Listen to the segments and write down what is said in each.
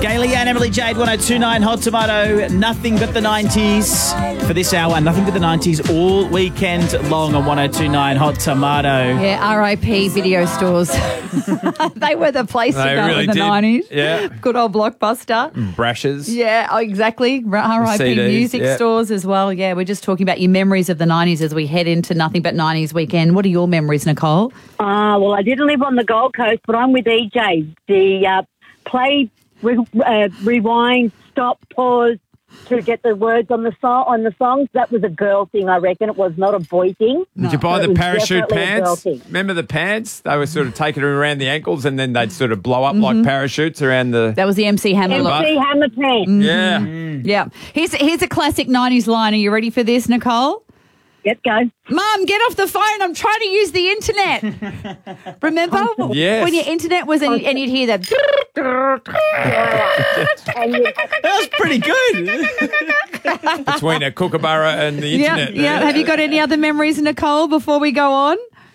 Gailey and Emily Jade, 1029 Hot Tomato, nothing but the 90s for this hour. Nothing but the 90s all weekend long on 1029 Hot Tomato. Yeah, R.I.P. video stores. They were the place to go really in the did. 90s. Yeah. Good old Blockbuster. Brushes. Yeah, exactly. R.I.P. CDs, music yeah. stores as well. Yeah, we're just talking about your memories of the 90s as we head into Nothing But 90s weekend. What are your memories, Nicole? Well, I didn't live on the Gold Coast, but I'm with EJ. The play, rewind, stop, pause to get the words on the songs. That was a girl thing, I reckon. It was not a boy thing. Did you buy It the was parachute definitely a girl pants? thing. Remember the pants? They were sort of taking them around the ankles and then they'd sort of blow up like parachutes around the... That was the MC Hammer look. MC Hammer pants. Yeah. Yeah. Here's a classic 90s line. Are you ready for this, Nicole? Let's go. Mum, get off the phone. I'm trying to use the internet. Remember? Yes. When your internet was and you'd hear that. And you, That was pretty good. Between a kookaburra and the Yeah, internet. yeah. Have you got any other memories, Nicole, before we go on?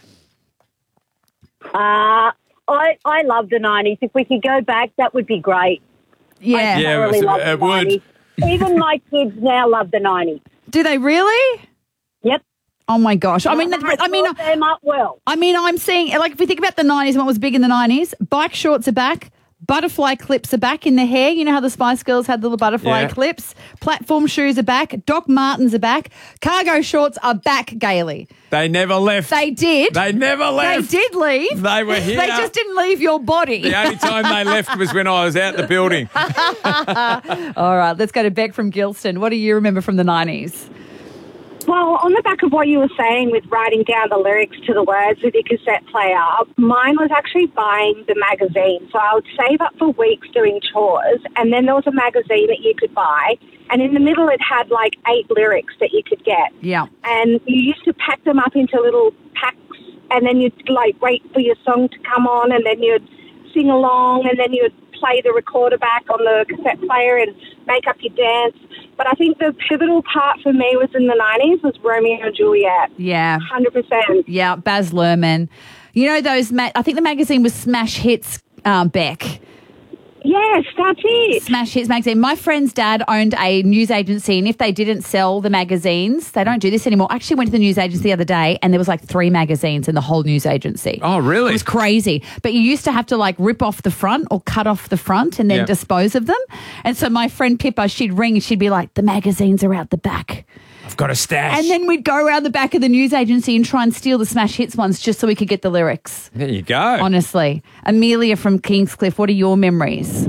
I love the 90s. If we could go back, that would be great. Yeah. Yeah. I really love the it would. 90s. Even my kids now love the 90s. Do they really? Yep. Oh my gosh. I mean, brought them up well. I'm seeing, like, if we think about the 90s and what was big in the 90s, bike shorts are back, butterfly clips are back in the hair. You know how the Spice Girls had the little butterfly Yeah. clips? Platform shoes are back. Doc Martens are back. Cargo shorts are back, Gailey. They never left. They did. They never They left. did leave. They were here. They just didn't leave your body. The only time they left was when I was out the building. All right, let's go to Beck from Gilston. What do you remember from the 90s? Well, on the back of what you were saying with writing down the lyrics to the words with your cassette player, mine was actually buying the magazine. So I would save up for weeks doing chores, and then there was a magazine that you could buy, and in the middle it had like 8 lyrics that you could get. Yeah. And you used to pack them up into little packs, and then you'd like wait for your song to come on, and then you'd sing along, and then you'd play the recorder back on the cassette player and make up your dance. But I think the pivotal part for me was in the 90s was Romeo and Juliet. Yeah. 100%. Yeah, Baz Luhrmann. You know those, I think the magazine was Smash Hits, Beck. Yes, that's it. Smash Hits magazine. My friend's dad owned a news agency, and if they didn't sell the magazines, they don't do this anymore. I actually went to the news agency the other day, and there was like 3 magazines in the whole news agency. Oh, really? It was crazy. But you used to have to like rip off the front or cut off the front and then Yeah. dispose of them. And so my friend Pippa, she'd ring and she'd be like, the magazines are out the back. I've got a stash. And then we'd go around the back of the news agency and try and steal the Smash Hits ones just so we could get the lyrics. There you go. Honestly. Amelia from Kingscliff, what are your memories?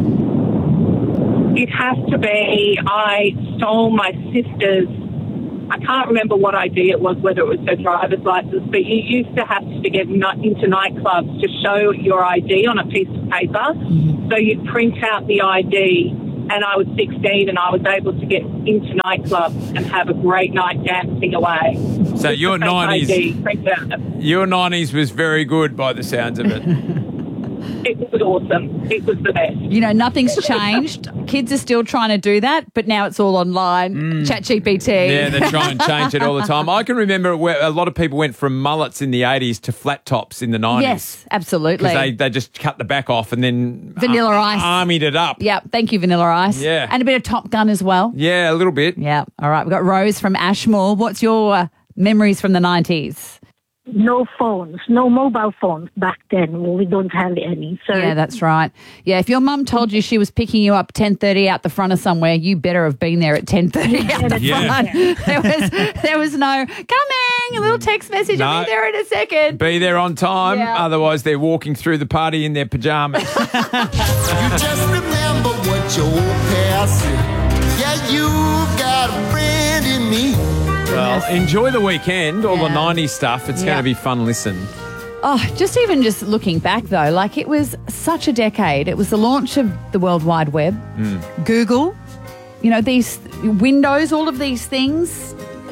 It has to be, I stole my sister's, I can't remember what ID it was, whether it was her driver's license, but you used to have to get into nightclubs to show your ID on a piece of paper. So you'd print out the ID, and I was 16 and I was able to get into nightclubs and have a great night dancing away. So your Fake 90s, ID, print out. your 90s was very good by the sounds of it. It was awesome. It was the best. You know, nothing's changed. Kids are still trying to do that, but now it's all online. ChatGPT. Yeah, they try and change it all the time. I can remember where a lot of people went from mullets in the 80s to flat tops in the 90s. Yes, absolutely. Because they just cut the back off and then Vanilla Ice. armied it up. Yeah, thank you, Vanilla Ice. Yeah. And a bit of Top Gun as well. Yeah, a little bit. Yeah. All right, we've got Rose from Ashmore. What's your memories from the 90s? No phones, no mobile phones back then. We don't have any. So Yeah, that's right. Yeah, if your mum told you she was picking you up 10:30 out the front of somewhere, you better have been there at 10:30 out the Yeah. front. There was no coming, a little text message, I'll No. be there in a second. Be there on time, Yeah. otherwise they're walking through the party in their pyjamas. You just remember what your old past said. Yeah, you got a friend in me. Well, enjoy the weekend, all the Yeah. 90s stuff. It's Yeah. going to be fun listen. Oh, just looking back though, like it was such a decade. It was the launch of the World Wide Web, Google, you know, these Windows, all of these things.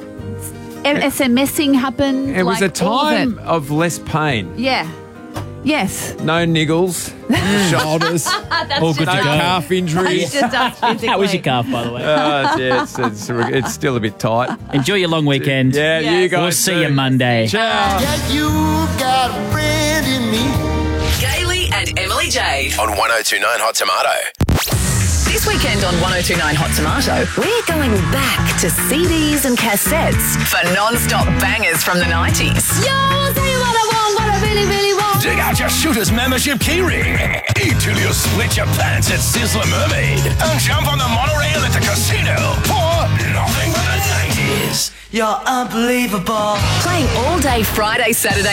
SMSing happened. It was a like, all of it. time of less pain. Yeah. Yes. No niggles, shoulders, All good no to go. calf injuries. It's just us physically. How was your calf, by the way? Yeah, it's still a bit tight. Enjoy your long weekend. Yeah, Yes. you guys. We'll see too. you Monday. Ciao. Yeah, you got a friend in me. Gailey and Emily Jade. On 1029 Hot Tomato. This weekend on 1029 Hot Tomato, we're going back to CDs and cassettes for non-stop bangers from the 90s. Yo, I'll tell you what I want, what I really, really want. Dig out your Shooters membership keyring. Eat till you split your pants at Sizzler Mermaid. And jump on the monorail at the casino for nothing but the 90s. You're unbelievable. Playing all day Friday, Saturday